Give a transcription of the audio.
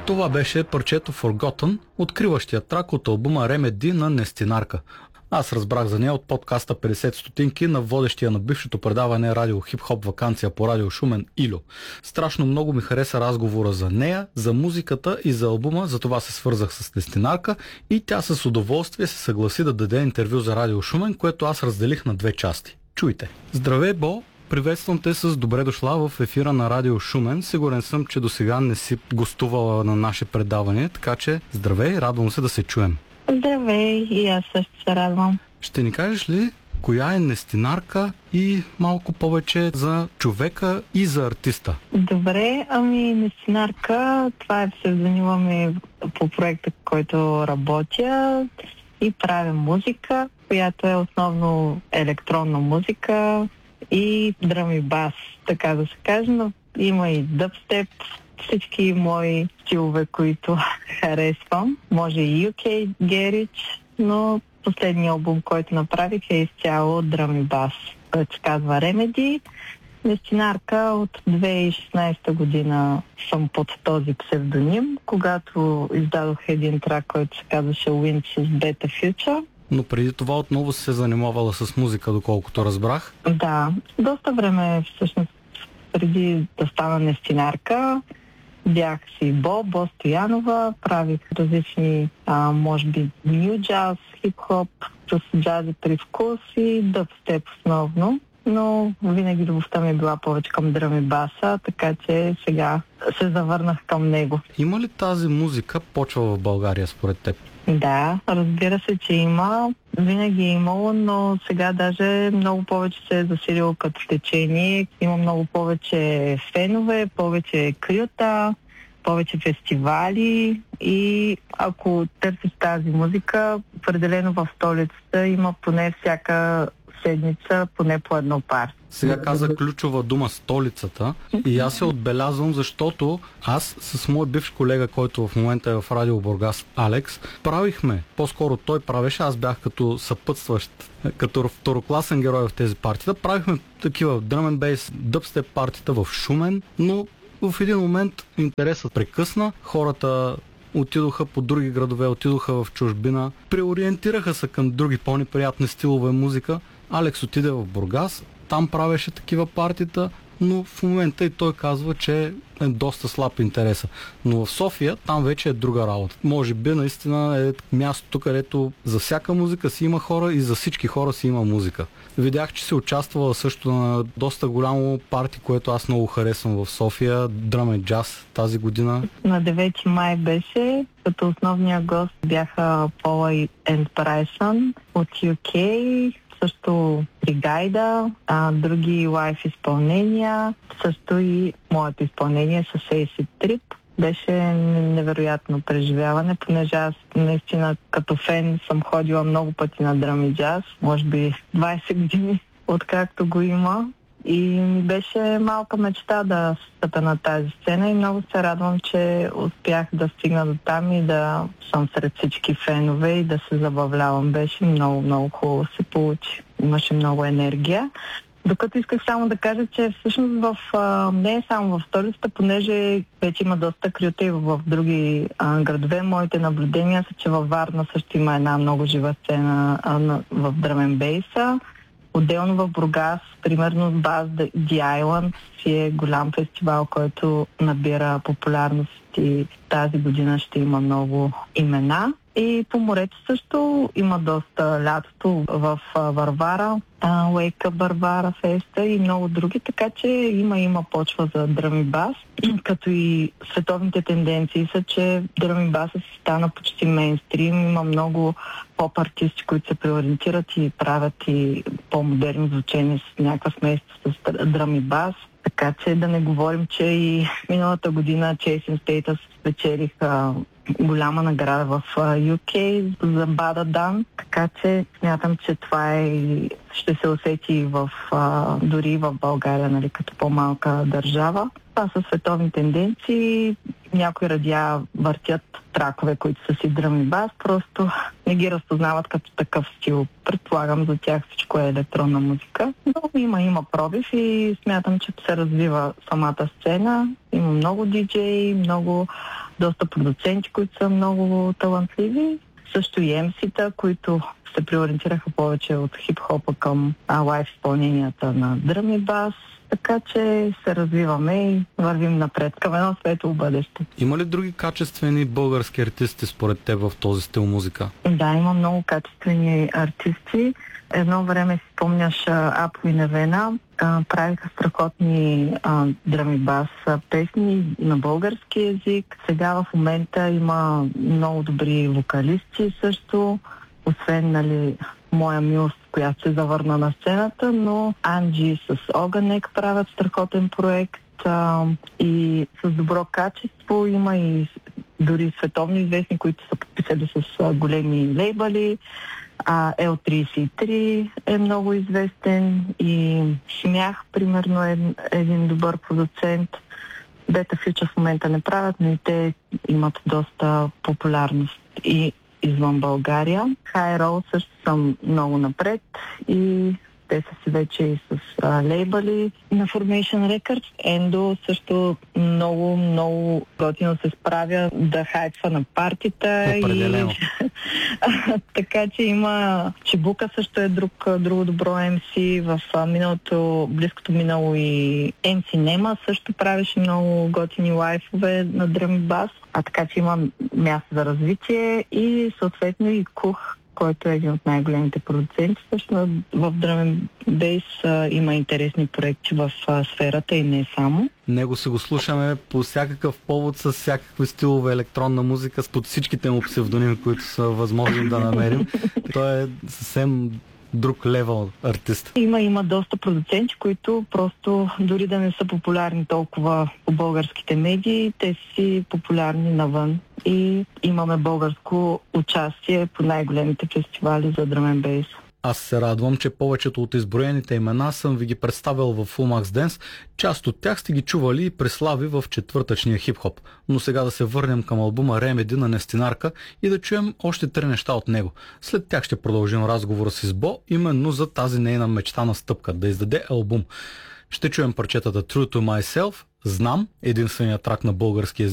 Това беше парчето Forgotten, откриващия трак от албума Remedy на Нестинарка. Аз разбрах за нея от подкаста 50 стотинки на водещия на бившето предаване радио хип-хоп ваканция по радио Шумен Илю. Страшно много ми хареса разговора за нея, за музиката и за албума, затова се свързах с Нестинарка и тя с удоволствие се съгласи да даде интервю за радио Шумен, което аз разделих на две части. Чуйте! Здравей, Бо! Приветствам те с добре дошла в ефира на радио Шумен. Сигурен съм, че досега не си гостувала на наше предаване, така че здравей, радвам се да се чуем. Здравей, и аз също се радвам. Ще ни кажеш ли коя е Нестинарка и малко повече за човека и за артиста? Добре, Нестинарка, това е псевдонима ми по проекта, който работя и правя музика, която е основно електронна музика и дръм и бас, така да се каже, но има и дъбстеп, всички мои стилове, които харесвам. Може и UK Garage, но последният албум, който направих е изцяло дръм и бас, който се казва Remedy. Нестинарка от 2016 година съм под този псевдоним, когато издадох един трак, който се казваше Wind с Beta Future. Но преди това отново се занимавала с музика, доколкото разбрах. Да, доста време всъщност преди да стана Нестинарка. Бях си Бо Стоянова, правих различни, може би, ню джаз, хип-хоп, с джази привкус и дъбстеп основно. Но винаги любовта ми е била повече към дръм и баса, така че сега се завърнах към него. Има ли тази музика почва в България според теб? Да, разбира се, че има. Винаги е имало, но сега даже много повече се е засилило като течение. Има много повече фенове, повече крюта, повече фестивали и ако търсиш тази музика, определено в столицата има поне всяка седмица, поне по едно пар. Сега каза ключова дума столицата и аз се отбелязвам, защото аз с мой бивш колега, който в момента е в радио Бургас, Алекс, правихме, по-скоро той правеше, аз бях като съпътстващ, като второкласен герой в тези партита, правихме такива drum and bass, дъбстеп партита в Шумен, но в един момент интересът прекъсна, хората отидоха по други градове, отидоха в чужбина, преориентираха се към други по-неприятни стилове музика. Алекс отиде в Бургас, там правеше такива партита, но в момента и той казва, че е доста слаб интереса. Но в София там вече е друга работа. Може би наистина е мястото, където за всяка музика си има хора и за всички хора си има музика. Видях, че си участвала също на доста голямо парти, което аз много харесвам в София, Drum and Jazz тази година. На 9 май беше, като основния гост бяха Пола и Прайсън от UK, също Бригайда, други лайф изпълнения, също и моето изпълнение с Acid Trip. Беше невероятно преживяване, понеже аз наистина като фен съм ходила много пъти на дръм и джаз, може би 20 години откакто го има. И ми беше малка мечта да стъпя на тази сцена и много се радвам, че успях да стигна до там и да съм сред всички фенове и да се забавлявам. Беше много, много хубаво се получи. Имаше много енергия. Докато исках само да кажа, че всъщност не е само в столицата, понеже вече има доста крюта и в други градове. Моите наблюдения са, че във Варна също има една много жива сцена в дръм бейса. Отделно в Бургас, примерно Buzz The Island си е голям фестивал, който набира популярност и тази година ще има много имена. И по морето също има доста лятото в Варвара, Wake Up Варвара феста и много други, така че има почва за дръм и бас. Като и световните тенденции са, че дръм и баса си стана почти мейнстрим. Има много поп-артисти, които се преориентират и правят и по-модерни звучения с някаква смесица с дръм и бас. Така че да не говорим, че и миналата година Chasing Status спечелиха голяма награда в UK за Бада Дан, така че смятам, че това ще се усети дори в България, нали, като по-малка държава. Това са световни тенденции. Някои радиа въртят тракове, които са си дръм и бас, просто не ги разпознават като такъв стил. Предполагам, за тях всичко е електронна музика. Но има пробив и смятам, че се развива самата сцена. Има много диджеи, много доста продуценти, които са много талантливи. Също и MC-та, които се преориентираха повече от хип-хопа към лайв изпълненията на дръм и бас. Така че се развиваме и вървим напред към едно светло бъдеще. Има ли други качествени български артисти според теб в този стил музика? Да, има много качествени артисти. Едно време си спомняш Апо и Невена. Правиха страхотни дръм и бас песни на български език. Сега в момента има много добри вокалисти също. Освен, нали, моя милост, която се завърна на сцената, но Анджи с Оганек правят страхотен проект и с добро качество. Има и дори световно известни, които са подписали с големи лейбъли. L33 е много известен и Смях, примерно, е един добър продуцент. Beta Future в момента не правят, но и те имат доста популярност и извън България. High Roll също съм много напред и те са си вече и с лейбъли на Formation Records. Endo също много готино се справя да хайпва на партита. Определено. Така че има Чебука също е друго добро MC. В близкото минало и MC Нема също правеше много готини лайфове на дръм и бас. Така че има място за развитие и съответно и Кух, който е един от най-големите продуценти. Също в Drum & Bass има интересни проекти в сферата и не само. Него се го слушаме по всякакъв повод с всякакви стилове електронна музика, под всичките му псевдоними, които са възможни да намерим. Той е съвсем друг левел артист. Има доста продуценти, които просто дори да не са популярни толкова по българските медии, те си популярни навън. И имаме българско участие по най-големите фестивали за Drum & Bass. Аз се радвам, че повечето от изброените имена съм ви ги представил в Umax Dance. Част от тях сте ги чували и преслави в четвъртъчния хип-хоп. Но сега да се върнем към албума Remedy на Нестинарка и да чуем още 3 неща от него. След тях ще продължим разговора с Избо, именно за тази нейна мечтана стъпка, да издаде албум. Ще чуем парчетата True to Myself, Знам, единственият трак на български език,